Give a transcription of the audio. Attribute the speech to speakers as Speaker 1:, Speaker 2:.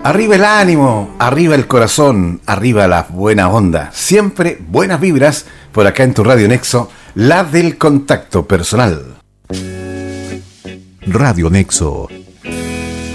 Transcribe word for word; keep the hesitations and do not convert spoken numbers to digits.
Speaker 1: Arriba el ánimo, arriba el corazón, arriba la buena onda. Siempre buenas vibras por acá en tu Radio Nexo, la del contacto personal.
Speaker 2: Radio Nexo,